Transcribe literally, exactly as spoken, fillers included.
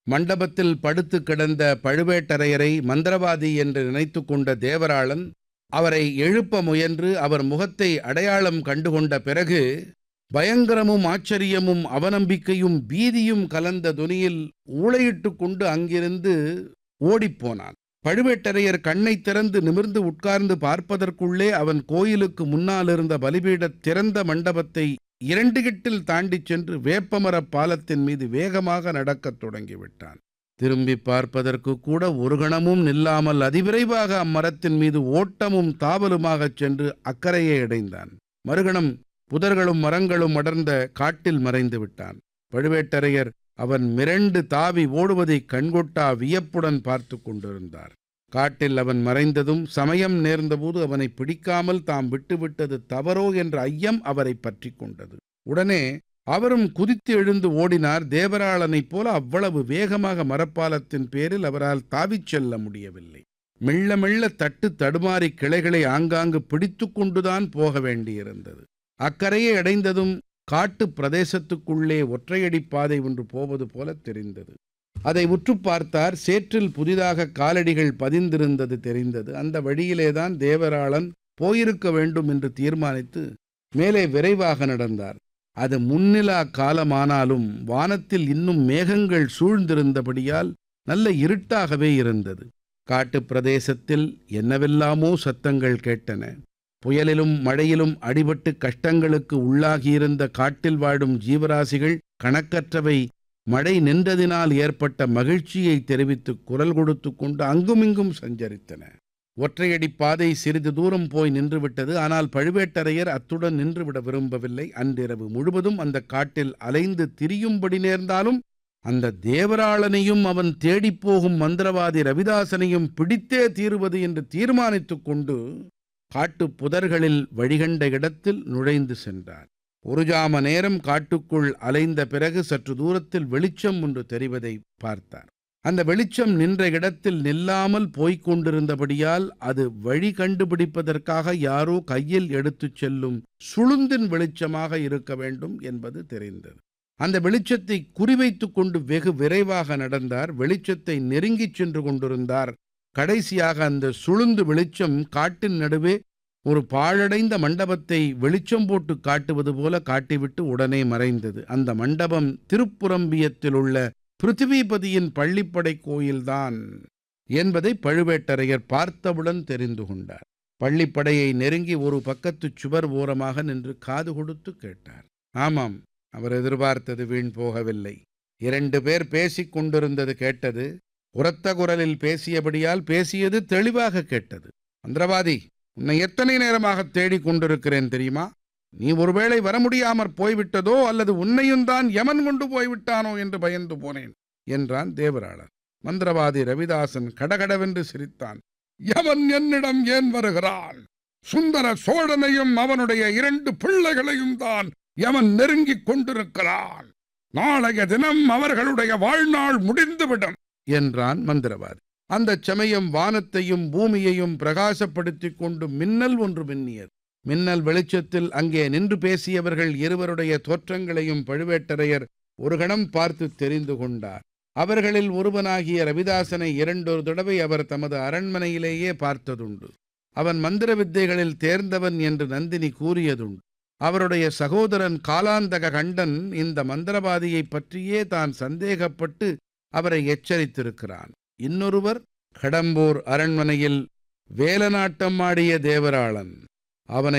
மண்டபத்தில் படுத்து கிடந்த பழுவேட்டரையரை மந்திரவாதி என்று நினைத்து கொண்ட தேவராளன் அவரை எழுப்ப முயன்று அவர் முகத்தை அடையாளம் கண்டுகொண்ட பிறகு பயங்கரமும் ஆச்சரியமும் அவநம்பிக்கையும் பீதியும் கலந்த தொனியில் ஊளையிட்டு கொண்டு அங்கிருந்து ஓடிப்போனான். பழுவேட்டரையர் கண்ணை திறந்து நிமிர்ந்து உட்கார்ந்து பார்ப்பதற்குள்ளே அவன் கோயிலுக்கு முன்னாலிருந்த பலிபீட திறந்த மண்டபத்தை இரண்டு கிட்டில் தாண்டிச் சென்று வேப்பமரப் பாலத்தின் மீது வேகமாக நடக்கத் தொடங்கிவிட்டான். திரும்பி பார்ப்பதற்கு கூட ஒரு கணமும் நில்லாமல் அதிவிரைவாக அம்மரத்தின் மீது ஓட்டமும் தாவலுமாகச் சென்று அக்கறையை அடைந்தான். மறுகணம் புதர்களும் மரங்களும் அடர்ந்த காட்டில் மறைந்து விட்டான். பழுவேட்டரையர் அவன் மிரண்டு தாவி ஓடுவதை கண்கொட்டா வியப்புடன் பார்த்து கொண்டிருந்தார். காட்டில் அவன் மறைந்ததும் சமயம் நேர்ந்தபோது அவனை பிடிக்காமல் தாம் விட்டுவிட்டது தவறோ என்ற ஐயம் அவரை பற்றி கொண்டது. உடனே அவரும் குதித்து எழுந்து ஓடினார். தேவராளனைப் போல அவ்வளவு வேகமாக மரப்பாலத்தின் பேரில் அவரால் தாவிச் செல்ல முடியவில்லை. மெல்ல மெல்ல தட்டு தடுமாறி கிளைகளை ஆங்காங்கு பிடித்து கொண்டுதான் போக வேண்டியிருந்தது. அக்கரையை அடைந்ததும் காட்டு பிரதேசத்துக்குள்ளே ஒற்றையடி பாதை ஒன்று போவது போல தெரிந்தது. அதை உற்று பார்த்தார். சேற்றில் புதிதாக காலடிகள் பதிந்திருந்தது தெரிந்தது. அந்த வழியிலேதான் தேவராளன் போயிருக்க வேண்டும் என்று தீர்மானித்து மேலே விரைவாக நடந்தார். அது முன்னிலா காலமானாலும் வானத்தில் இன்னும் மேகங்கள் சூழ்ந்திருந்தபடியால் நல்ல இருட்டாகவே இருந்தது. காட்டு பிரதேசத்தில் என்னவெல்லாமோ சத்தங்கள் கேட்டன. புயலிலும் மழையிலும் அடிபட்டு கஷ்டங்களுக்கு உள்ளாகியிருந்த காட்டில் வாழும் ஜீவராசிகள் கணக்கற்றவை மழை நின்றதினால் ஏற்பட்ட மகிழ்ச்சியை தெரிவித்து குரல் கொடுத்து கொண்டு அங்குமிங்கும் சஞ்சரித்தன. ஒற்றையடி பாதை சிறிது தூரம் போய் நின்றுவிட்டது. ஆனால் பழுவேட்டரையர் அத்துடன் நின்றுவிட விரும்பவில்லை. அன்றிரவு முழுவதும் அந்த காட்டில் அலைந்து திரியும்படி நேர்ந்தாலும் அந்த தேவராளனையும் அவன் தேடிப்போகும் மந்திரவாதி ரவிதாசனையும் பிடித்தே தீருவது என்று தீர்மானித்து கொண்டு காட்டு புதர்களில் வழிகண்ட இடத்தில் நுழைந்து சென்றார். ஒரு ஜாம நேரம் காட்டுக்குள் அலைந்த பிறகு சற்று தூரத்தில் வெளிச்சம் ஒன்று தெரிவதை பார்த்தார். அந்த வெளிச்சம் நின்ற இடத்தில் நில்லாமல் போய்க் கொண்டிருந்தபடியால் அது வழி கண்டுபிடிப்பதற்காக யாரோ கையில் எடுத்துச் செல்லும் சுளுந்தின் வெளிச்சமாக இருக்க வேண்டும் என்பது தெரிந்தது. அந்த வெளிச்சத்தை குறிவைத்து கொண்டு வெகு விரைவாக நடந்தார். வெளிச்சத்தை நெருங்கிச் சென்று கொண்டிருந்தார். கடைசியாக அந்த சுளுந்து வெளிச்சம் காட்டின் நடுவே ஒரு பாழடைந்த மண்டபத்தை வெளிச்சம் போட்டு காட்டுவது போல காட்டிவிட்டு உடனே மறைந்தது. அந்த மண்டபம் திருப்புரம்பியத்தில் உள்ள பிருத்திவிபதியின் பள்ளிப்படை கோயில்தான் என்பதை பழுவேட்டரையர் பார்த்தவுடன் தெரிந்து கொண்டார். பள்ளிப்படையை நெருங்கி ஒரு பக்கத்து சுவர் ஓரமாக நின்று காது கொடுத்து கேட்டார். ஆமாம், அவர் எதிர்பார்த்தது வீண் போகவில்லை. இரண்டு பேர் பேசிக் கொண்டிருந்தது கேட்டது. உரத்த குரலில் பேசியபடியால் பேசியது தெளிவாக கேட்டது. மந்திரவாதி, உன்னை எத்தனை நேரமாக தேடிக் கொண்டிருக்கிறேன் தெரியுமா? நீ ஒருவேளை வர முடியாமற் போய்விட்டதோ அல்லது உன்னையும் தான் யமன் கொண்டு போய்விட்டானோ என்று பயந்து போனேன் என்றான் தேவராளன். மந்திரவாதி ரவிதாசன் கடகடவென்று சிரித்தான். யமன் என்னிடம் ஏன் வருகிறான்? சுந்தர சோழனையும் அவனுடைய இரண்டு பிள்ளைகளையும் தான் யமன் நெருங்கிக் கொண்டிருக்கிறான். நாளைய தினம் அவர்களுடைய வாழ்நாள் முடிந்துவிடும் என்றான் மந்திரவாதி. அந்த சமயம் வானத்தையும் பூமியையும் பிரகாசப்படுத்திக் கொண்டு மின்னல் ஒன்று மின்னியது. மின்னல் வெளிச்சத்தில் அங்கே நின்று பேசியவர்கள் இருவருடைய தோற்றங்களையும் பழுவேட்டரையர் ஒரு கணம் பார்த்து தெரிந்து கொண்டார். அவர்களில் ஒருவனாகிய ரவிதாசனை இரண்டொரு தடவை அவர் தமது அரண்மனையிலேயே பார்த்ததுண்டு. அவன் மந்திர வித்தைகளில் தேர்ந்தவன் என்று நந்தினி கூறியதுண்டு. அவருடைய சகோதரன் காலாந்தக கண்டன் இந்த மந்திரவாதியை பற்றியே தான் சந்தேகப்பட்டு அவரை எச்சரித்திருக்கிறான். இன்னொருவர் கடம்பூர் அரண்மனையில் வேலநாட்டம் ஆடிய தேவராளன். அவனை